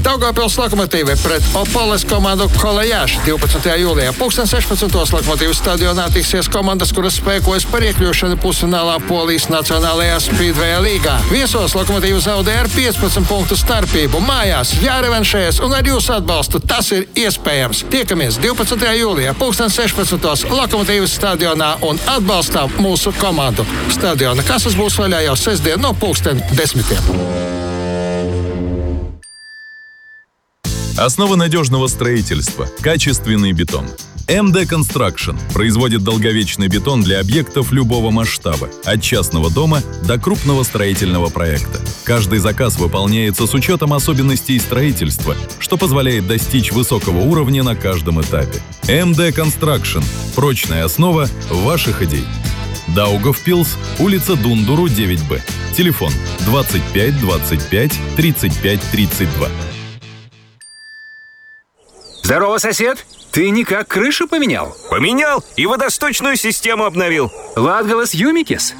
Daugavpils Lokomotīvi pret Opoles komandu Kolajāš 12. jūlijā. 16. Lokomotīvas stadionā tiksies komandas, kuras spēkojas par iekļūšanu pusfinālā Polijas Nacionālajā Speedway līgā. Viesos Lokomotīva zaudē ar 15 punktu starpību. Mājās jārevanšējas un ar jūsu atbalstu tas ir iespējams. Tiekamies 12. jūlijā 16. Lokomotīvas stadionā un atbalstām mūsu komandu. Stadiona kases būs vaļā jau sestdien no 10:00. Основа надежного строительства – качественный бетон. МД Construction производит долговечный бетон для объектов любого масштаба, от частного дома до крупного строительного проекта. Каждый заказ выполняется с учетом особенностей строительства, что позволяет достичь высокого уровня на каждом этапе. МД Construction – прочная основа ваших идей. Даугавпилс, улица Дундуру, 9Б. Телефон 25 25 35 32. Здорово, сосед! Ты никак крышу поменял? Поменял и водосточную систему обновил. Latgalas Юмикис?